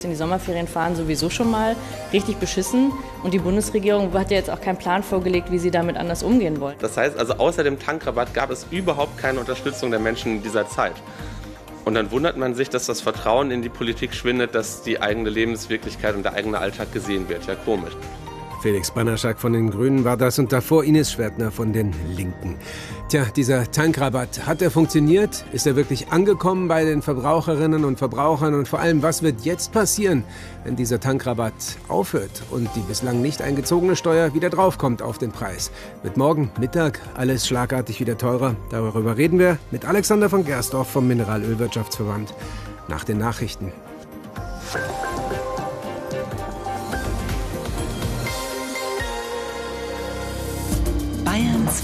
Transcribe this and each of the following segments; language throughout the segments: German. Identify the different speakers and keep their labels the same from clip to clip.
Speaker 1: In die Sommerferien fahren sowieso schon mal richtig beschissen und die Bundesregierung hat ja jetzt auch keinen Plan vorgelegt, wie sie damit anders umgehen wollen.
Speaker 2: Das heißt also, außer dem Tankrabatt gab es überhaupt keine Unterstützung der Menschen in dieser Zeit. Und dann wundert man sich, dass das Vertrauen in die Politik schwindet, dass die eigene Lebenswirklichkeit und der eigene Alltag gesehen wird. Ja, komisch.
Speaker 3: Felix Banaschak von den Grünen war das und davor Ines Schwertner von den Linken. Tja, dieser Tankrabatt, hat er funktioniert? Ist er wirklich angekommen bei den Verbraucherinnen und Verbrauchern? Und vor allem, was wird jetzt passieren, wenn dieser Tankrabatt aufhört und die bislang nicht eingezogene Steuer wieder draufkommt auf den Preis? Wird morgen Mittag alles schlagartig wieder teurer? Darüber reden wir mit Alexander von Gersdorf vom Mineralölwirtschaftsverband nach den Nachrichten.
Speaker 4: Bayern 2.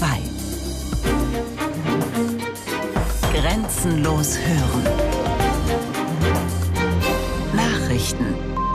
Speaker 4: Grenzenlos hören. Nachrichten.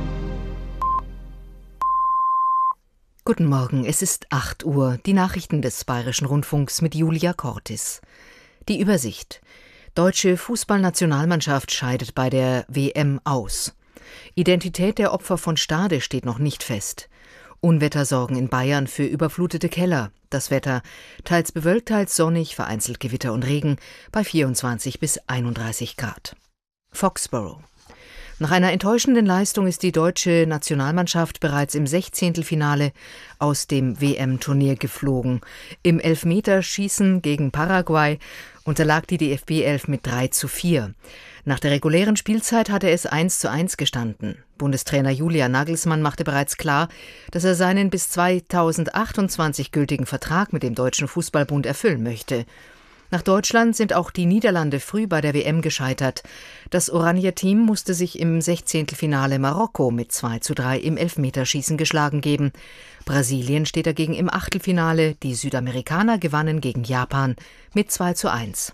Speaker 5: Guten Morgen, es ist 8 Uhr. Die Nachrichten des Bayerischen Rundfunks mit Julia Cortis. Die Übersicht. Deutsche Fußballnationalmannschaft scheidet bei der WM aus. Identität der Opfer von Stade steht noch nicht fest. Unwetter sorgen in Bayern für überflutete Keller. Das Wetter teils bewölkt, teils sonnig, vereinzelt Gewitter und Regen bei 24 bis 31 Grad. Foxborough. Nach einer enttäuschenden Leistung ist die deutsche Nationalmannschaft bereits im 16. aus dem WM-Turnier geflogen. Im Elfmeterschießen gegen Paraguay unterlag die DFB-Elf mit 3:4. Nach der regulären Spielzeit hatte es 1:1 gestanden. Bundestrainer Julian Nagelsmann machte bereits klar, dass er seinen bis 2028 gültigen Vertrag mit dem Deutschen Fußballbund erfüllen möchte. Nach Deutschland sind auch die Niederlande früh bei der WM gescheitert. Das Oranje-Team musste sich im 16. Marokko mit 2:3 im Elfmeterschießen geschlagen geben. Brasilien steht dagegen im Achtelfinale. Die Südamerikaner gewannen gegen Japan mit 2:1.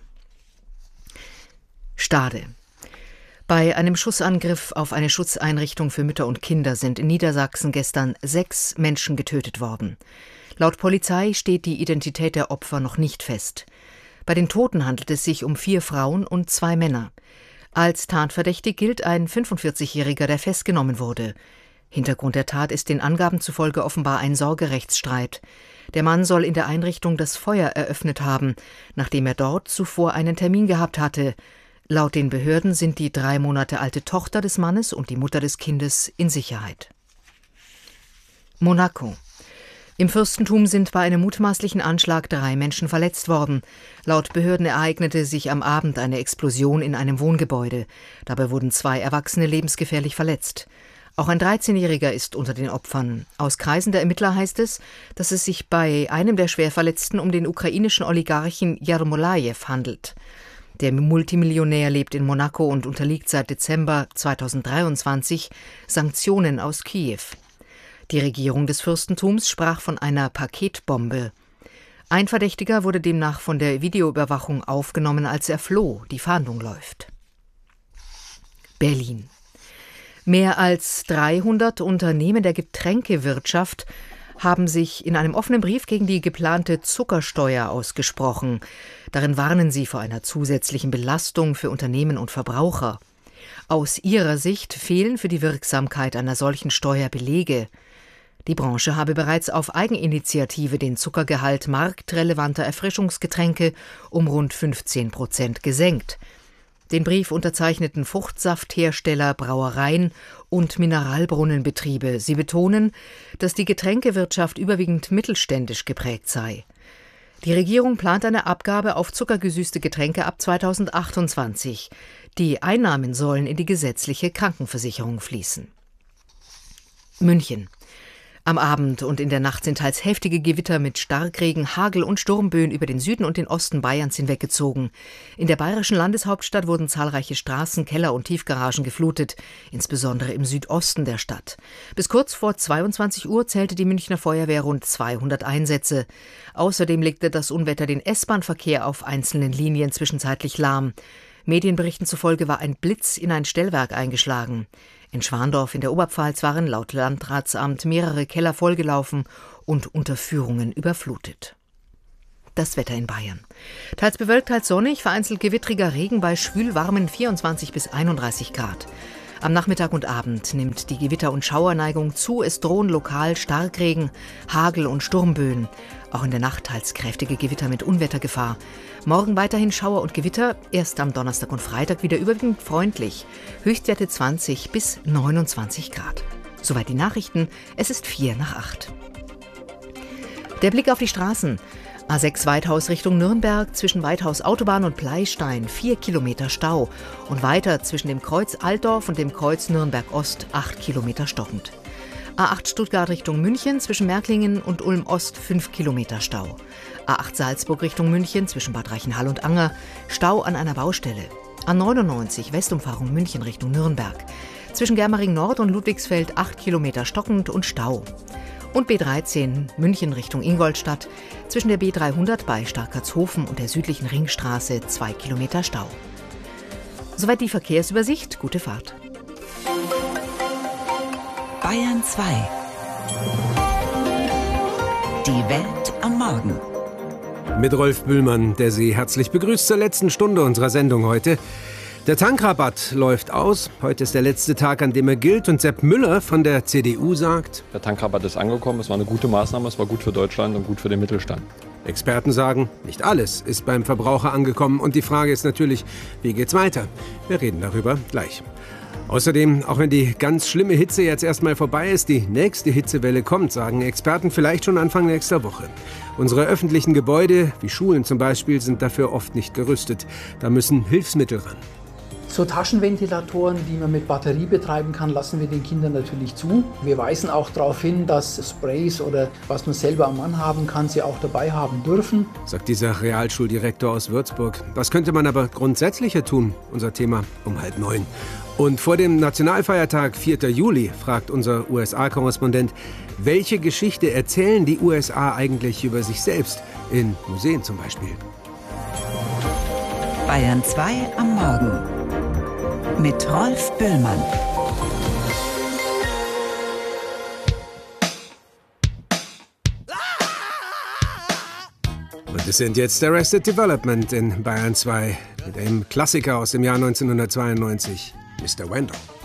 Speaker 5: Stade. Bei einem Schussangriff auf eine Schutzeinrichtung für Mütter und Kinder sind in Niedersachsen gestern 6 Menschen getötet worden. Laut Polizei steht die Identität der Opfer noch nicht fest. Bei den Toten handelt es sich um 4 Frauen und 2 Männer. Als tatverdächtig gilt ein 45-Jähriger, der festgenommen wurde. Hintergrund der Tat ist den Angaben zufolge offenbar ein Sorgerechtsstreit. Der Mann soll in der Einrichtung das Feuer eröffnet haben, nachdem er dort zuvor einen Termin gehabt hatte. Laut den Behörden sind die 3 Monate alte Tochter des Mannes und die Mutter des Kindes in Sicherheit. Monaco. Im Fürstentum sind bei einem mutmaßlichen Anschlag 3 Menschen verletzt worden. Laut Behörden ereignete sich am Abend eine Explosion in einem Wohngebäude. Dabei wurden 2 Erwachsene lebensgefährlich verletzt. Auch ein 13-Jähriger ist unter den Opfern. Aus Kreisen der Ermittler heißt es, dass es sich bei einem der Schwerverletzten um den ukrainischen Oligarchen Jarmolajew handelt. Der Multimillionär lebt in Monaco und unterliegt seit Dezember 2023 Sanktionen aus Kiew. Die Regierung des Fürstentums sprach von einer Paketbombe. Ein Verdächtiger wurde demnach von der Videoüberwachung aufgenommen, als er floh. Die Fahndung läuft. Berlin. Mehr als 300 Unternehmen der Getränkewirtschaft haben sich in einem offenen Brief gegen die geplante Zuckersteuer ausgesprochen. Darin warnen sie vor einer zusätzlichen Belastung für Unternehmen und Verbraucher. Aus ihrer Sicht fehlen für die Wirksamkeit einer solchen Steuer Belege. Die Branche habe bereits auf Eigeninitiative den Zuckergehalt marktrelevanter Erfrischungsgetränke um rund 15% gesenkt. Den Brief unterzeichneten Fruchtsafthersteller, Brauereien und Mineralbrunnenbetriebe. Sie betonen, dass die Getränkewirtschaft überwiegend mittelständisch geprägt sei. Die Regierung plant eine Abgabe auf zuckergesüßte Getränke ab 2028. Die Einnahmen sollen in die gesetzliche Krankenversicherung fließen. München. Am Abend und in der Nacht sind teils heftige Gewitter mit Starkregen, Hagel und Sturmböen über den Süden und den Osten Bayerns hinweggezogen. In der bayerischen Landeshauptstadt wurden zahlreiche Straßen, Keller und Tiefgaragen geflutet, insbesondere im Südosten der Stadt. Bis kurz vor 22 Uhr zählte die Münchner Feuerwehr rund 200 Einsätze. Außerdem legte das Unwetter den S-Bahn-Verkehr auf einzelnen Linien zwischenzeitlich lahm. Medienberichten zufolge war ein Blitz in ein Stellwerk eingeschlagen. In Schwandorf in der Oberpfalz waren laut Landratsamt mehrere Keller vollgelaufen und Unterführungen überflutet. Das Wetter in Bayern. Teils bewölkt, teils sonnig, vereinzelt gewittriger Regen bei schwülwarmen 24 bis 31 Grad. Am Nachmittag und Abend nimmt die Gewitter- und Schauerneigung zu. Es drohen lokal Starkregen, Hagel und Sturmböen. Auch in der Nacht teils kräftige Gewitter mit Unwettergefahr. Morgen weiterhin Schauer und Gewitter, erst am Donnerstag und Freitag wieder überwiegend freundlich. Höchstwerte 20 bis 29 Grad. Soweit die Nachrichten, es ist 7:45. Der Blick auf die Straßen. A6 Weithaus Richtung Nürnberg, zwischen Weithaus Autobahn und Pleistein 4 Kilometer Stau. Und weiter zwischen dem Kreuz Altdorf und dem Kreuz Nürnberg Ost 8 Kilometer stockend. A8 Stuttgart Richtung München, zwischen Märklingen und Ulm Ost 5 Kilometer Stau. A8 Salzburg Richtung München, zwischen Bad Reichenhall und Anger, Stau an einer Baustelle. A99 Westumfahrung München Richtung Nürnberg. Zwischen Germering Nord und Ludwigsfeld 8 Kilometer stockend und Stau. Und B13 München Richtung Ingolstadt, zwischen der B300 bei Starkertshofen und der südlichen Ringstraße 2 Kilometer Stau. Soweit die Verkehrsübersicht. Gute Fahrt.
Speaker 4: Bayern 2. Die Welt am Morgen.
Speaker 3: Mit Rolf Bühlmann, der Sie herzlich begrüßt zur letzten Stunde unserer Sendung heute. Der Tankrabatt läuft aus. Heute ist der letzte Tag, an dem er gilt. Und Sepp Müller von der CDU sagt:
Speaker 6: Der Tankrabatt ist angekommen. Es war eine gute Maßnahme. Es war gut für Deutschland und gut für den Mittelstand.
Speaker 3: Experten sagen, nicht alles ist beim Verbraucher angekommen. Und die Frage ist natürlich, wie geht's weiter? Wir reden darüber gleich. Außerdem, auch wenn die ganz schlimme Hitze jetzt erstmal vorbei ist, die nächste Hitzewelle kommt, sagen Experten vielleicht schon Anfang nächster Woche. Unsere öffentlichen Gebäude, wie Schulen zum Beispiel, sind dafür oft nicht gerüstet. Da müssen Hilfsmittel ran.
Speaker 7: So Taschenventilatoren, die man mit Batterie betreiben kann, lassen wir den Kindern natürlich zu. Wir weisen auch darauf hin, dass Sprays oder was man selber am Mann haben kann, sie auch dabei haben dürfen.
Speaker 3: Sagt dieser Realschuldirektor aus Würzburg. Was könnte man aber grundsätzlicher tun? Unser Thema um 8:30. Und vor dem Nationalfeiertag 4. Juli fragt unser USA-Korrespondent, welche Geschichte erzählen die USA eigentlich über sich selbst? In Museen zum Beispiel.
Speaker 4: Bayern 2 am Morgen. Mit Rolf Bühlmann.
Speaker 3: Und es sind jetzt Arrested Development in Bayern 2 mit einem Klassiker aus dem Jahr 1992, Mr. Wendell.